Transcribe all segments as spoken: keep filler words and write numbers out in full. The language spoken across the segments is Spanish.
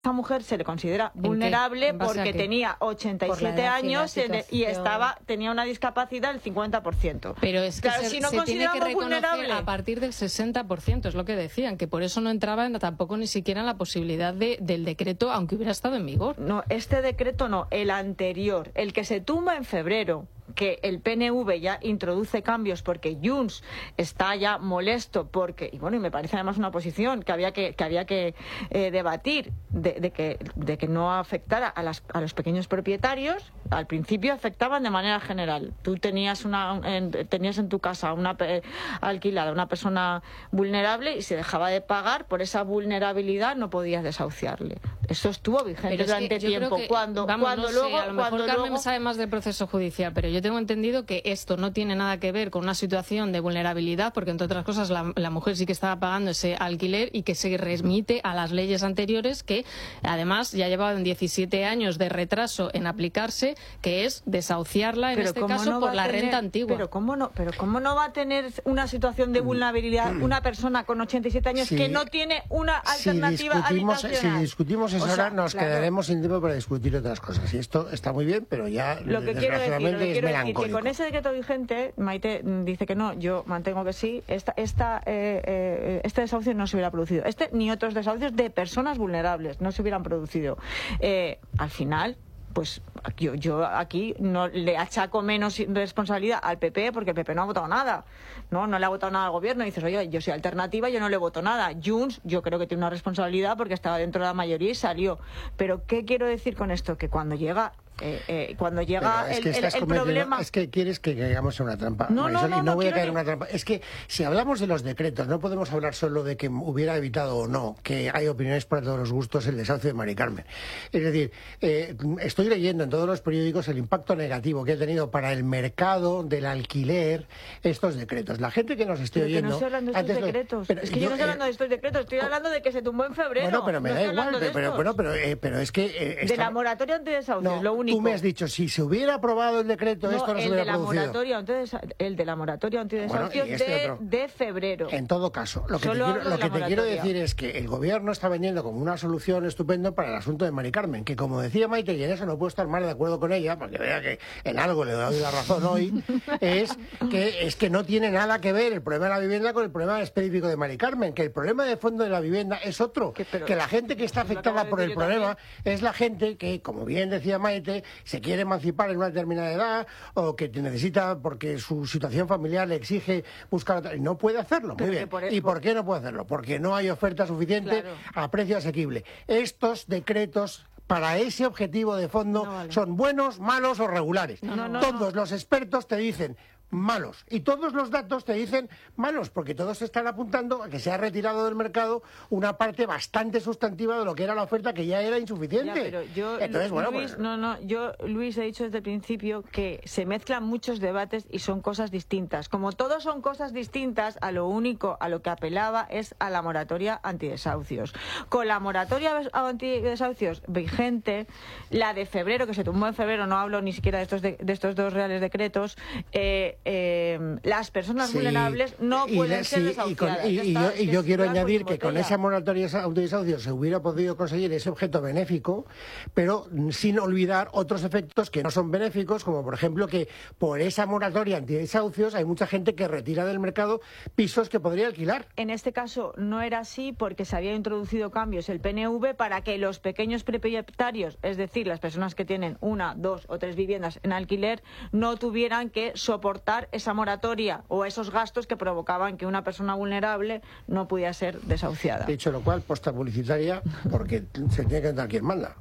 esta mujer se le considera vulnerable porque tenía ochenta y siete años y, y estaba tenía una discapacidad del cincuenta por ciento. Pero es que claro, se, si no se tiene que reconocer vulnerable a partir del sesenta por ciento, es lo que decían, que por eso no entraba en, tampoco ni siquiera en la posibilidad de, del decreto, aunque hubiera estado en vigor. No, este decreto no, el anterior, el que se tumba en febrero, que el P N V ya introduce cambios porque Junts está ya molesto porque, y bueno, y me parece además una posición que había que, que había que eh, debatir de, de que de que no afectara a, las, a los pequeños propietarios. Al principio afectaban de manera general. Tú tenías una en, tenías en tu casa una eh, alquilada una persona vulnerable y se dejaba de pagar por esa vulnerabilidad, no podías desahuciarle. Eso estuvo vigente durante tiempo. Que, cuando vamos, cuando no luego sé, a lo mejor cuando Carmen luego... sabe más del proceso judicial, pero yo tengo entendido que esto no tiene nada que ver con una situación de vulnerabilidad, porque entre otras cosas la, la mujer sí que estaba pagando ese alquiler y que se remite a las leyes anteriores que además ya llevaban diecisiete años de retraso en aplicarse, que es desahuciarla en pero este caso no por la tener, renta antigua. Pero cómo no, pero cómo no va a tener una situación de vulnerabilidad una persona con ochenta y siete años sí, que no tiene una alternativa si discutimos, habitacional? Si discutimos eso, o sea, ahora nos claro. quedaremos sin tiempo para discutir otras cosas. Y esto está muy bien, pero ya lo que quiero decir, lo que quiero decir que con ese decreto vigente, Maite dice que no, yo mantengo que sí, esta, esta, eh, eh, este desahucio no se hubiera producido. Este ni otros desahucios de personas vulnerables no se hubieran producido. Eh, al final, pues yo, yo aquí no le achaco menos responsabilidad al P P porque el P P no ha votado nada, no no le ha votado nada al gobierno. Y dices, oye, yo soy alternativa, yo no le voto nada. Junts, yo creo que tiene una responsabilidad porque estaba dentro de la mayoría y salió. Pero ¿qué quiero decir con esto? Que cuando llega Eh, eh, cuando llega es el, que el, el problema... Es que quieres que caigamos en una trampa, no, Marisol, no, no, y no, no voy a caer que... en una trampa. Es que si hablamos de los decretos, no podemos hablar solo de que hubiera evitado o no, que hay opiniones para todos los gustos, el desahucio de Mari Carmen. Es decir, eh, estoy leyendo en todos los periódicos el impacto negativo que ha tenido para el mercado del alquiler estos decretos. La gente que nos esté pero oyendo... Que no estoy hablando de estos lo... decretos. Pero es que yo, yo no estoy hablando eh... de estos decretos, estoy hablando de que se tumbó en febrero. Bueno, pero me no da igual, pero, pero, bueno, pero, eh, pero es que... Eh, esta... De la moratoria antidesahucios, no, lo único. Tú me has dicho, si se hubiera aprobado el decreto, no, esto no el se hubiera de la producido. Moratoria, entonces, el de la moratoria antidesahucios bueno, este de, de febrero. En todo caso, lo que Solo te, quiero, lo que te quiero decir es que el gobierno está vendiendo como una solución estupenda para el asunto de Mari Carmen, que como decía Maite, y en eso no puedo estar más de acuerdo con ella, porque vea que en algo le doy la razón hoy, es que, es que no tiene nada que ver el problema de la vivienda con el problema específico de Mari Carmen, que el problema de fondo de la vivienda es otro, que, pero, que la gente que está afectada por el problema también. Es la gente que, como bien decía Maite, se quiere emancipar en una determinada edad o que necesita porque su situación familiar le exige buscar otra, y no puede hacerlo. Muy bien. Por ¿Y por qué no puede hacerlo? Porque no hay oferta suficiente claro. a precio asequible. Estos decretos para ese objetivo de fondo no vale. son buenos, malos o regulares. No, no, no, Todos no. los expertos te dicen malos. Y todos los datos te dicen malos, porque todos están apuntando a que se ha retirado del mercado una parte bastante sustantiva de lo que era la oferta, que ya era insuficiente. Ya, pero yo, Entonces, bueno, Luis, pues... no, no, yo, Luis, he dicho desde el principio que se mezclan muchos debates y son cosas distintas. Como todos son cosas distintas, a lo único a lo que apelaba es a la moratoria antidesahucios. Con la moratoria antidesahucios vigente, la de febrero, que se tumbó en febrero, no hablo ni siquiera de estos, de, de estos dos reales decretos, eh, Eh, las personas sí, vulnerables no pueden le, ser sí, desahuciadas. Y, con, y, y, yo, y yo quiero añadir que con esa moratoria antidesahucios se hubiera podido conseguir ese objeto benéfico, pero sin olvidar otros efectos que no son benéficos, como por ejemplo que por esa moratoria antidesahucios hay mucha gente que retira del mercado pisos que podría alquilar. En este caso no era así porque se había introducido cambios el P N V para que los pequeños propietarios, es decir, las personas que tienen una, dos o tres viviendas en alquiler, no tuvieran que soportar esa moratoria o esos gastos que provocaban que una persona vulnerable no pudiera ser desahuciada. Dicho lo cual, posta publicitaria, porque se tiene que entrar quien manda.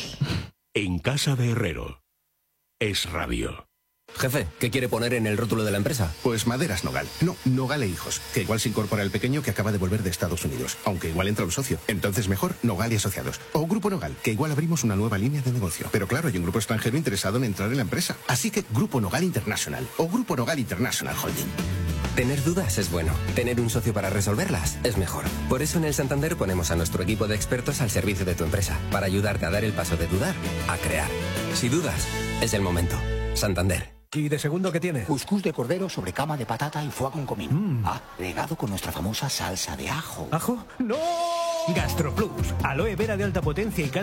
En casa de Herrero, Es Radio. Jefe, ¿qué quiere poner en el rótulo de la empresa? Pues Maderas Nogal. No, Nogal e Hijos. Que igual se incorpora el pequeño que acaba de volver de Estados Unidos. Aunque igual entra un socio. Entonces mejor Nogal y Asociados. O Grupo Nogal, que igual abrimos una nueva línea de negocio. Pero claro, hay un grupo extranjero interesado en entrar en la empresa. Así que Grupo Nogal International. O Grupo Nogal International Holding. Tener dudas es bueno. Tener un socio para resolverlas es mejor. Por eso en el Santander ponemos a nuestro equipo de expertos al servicio de tu empresa. Para ayudarte a dar el paso de dudar a crear. Si dudas, es el momento. Santander. ¿Y de segundo qué tiene? Cuscús de cordero sobre cama de patata y foie con comino. Mm. Ah, regado con nuestra famosa salsa de ajo. ¿Ajo? ¡No! Gastroplus, aloe vera de alta potencia y cal